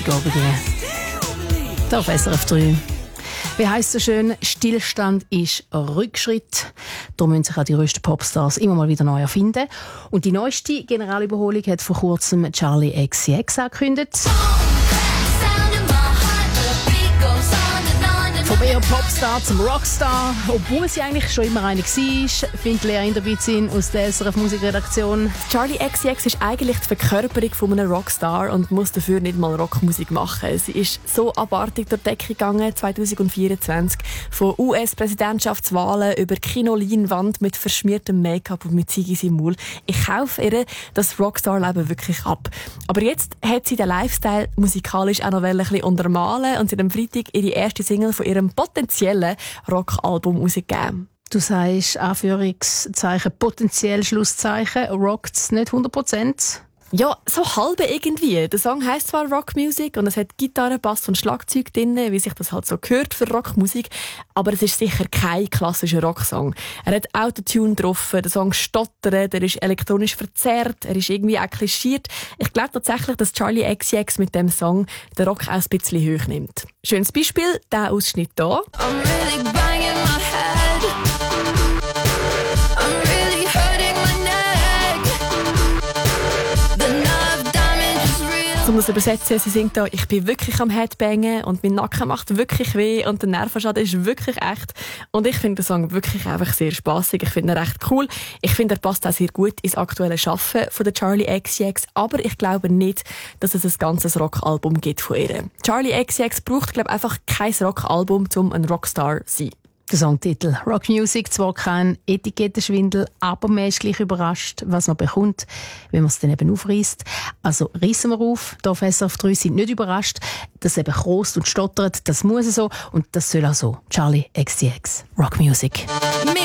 Donnerstagabend. Hier auf SRF 3. Wie heisst so schön, Stillstand ist Rückschritt. Da müssen sich auch die grössten Popstars immer mal wieder neu erfinden. Und die neueste Generalüberholung hat vor kurzem Charli XCX angekündigt. Vom eher Popstar zum Rockstar, obwohl sie eigentlich schon immer eine war, findet Lea Inderbizin aus der SRF Musikredaktion. Charli XCX ist eigentlich die Verkörperung von einem Rockstar und muss dafür nicht mal Rockmusik machen. Sie ist so abartig durch die Decke gegangen 2024, von US-Präsidentschaftswahlen über Kinoleinwand mit verschmiertem Make-up und mit Ziggis im Maul. Ich kaufe ihr das Rockstar-Leben wirklich ab. Aber jetzt hat sie den Lifestyle musikalisch auch noch ein bisschen untermalen und sie hat am Freitag ihre erste Single von ihrem potenziellen Rockalbum rausgegeben. Du sagst, Anführungszeichen, potenziell Schlusszeichen, rockt's nicht 100%? Ja, so halbe irgendwie. Der Song heisst zwar Rockmusik und es hat Gitarre, Bass und Schlagzeug drin, wie sich das halt so gehört für Rockmusik, aber es ist sicher kein klassischer Rocksong. Er hat Autotune drauf, der Song stottert, er ist elektronisch verzerrt, er ist irgendwie auch klischiert. Ich glaube tatsächlich, dass Charli XCX mit dem Song den Rock auch ein bisschen hoch nimmt. Schönes Beispiel, der Ausschnitt hier. Um das zu übersetzen, sie singt da, ich bin wirklich am Headbangen und mein Nacken macht wirklich weh und der Nervenschaden ist wirklich echt. Und ich finde den Song wirklich einfach sehr spassig. Ich finde ihn recht cool. Ich finde, er passt auch sehr gut ins aktuelle Schaffen von der Charli XCX. Aber ich glaube nicht, dass es ein ganzes Rockalbum gibt von ihr. Charli XCX braucht, glaube ich, einfach kein Rockalbum, um ein Rockstar zu sein. Der Songtitel Rockmusik, zwar kein Etikettenschwindel, aber man ist gleich überrascht, was man bekommt, wenn man es dann eben aufreißt. Also reissen wir auf, hier auf SRF 3 sind nicht überrascht, dass es eben krost und stottert, das muss so und das soll auch so. Charli XCX, Rockmusik.